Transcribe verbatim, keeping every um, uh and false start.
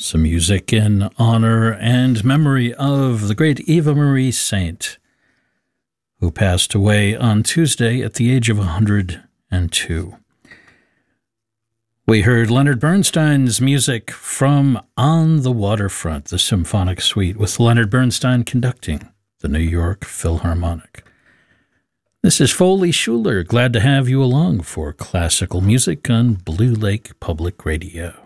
Some music in honor and memory of the great Eva Marie Saint, who passed away on Tuesday at the age of one hundred two. We heard Leonard Bernstein's music from On the Waterfront, the Symphonic Suite, with Leonard Bernstein conducting the New York Philharmonic. This is Foley Schuler. Glad to have you along for classical music on Blue Lake Public Radio.